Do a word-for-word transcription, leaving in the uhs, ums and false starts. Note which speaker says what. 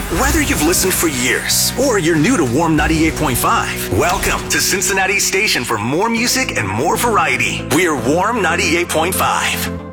Speaker 1: Whether you've listened for years or you're new to Warm ninety-eight point five, welcome to Cincinnati's station for more music and more variety. We're Warm ninety-eight point five.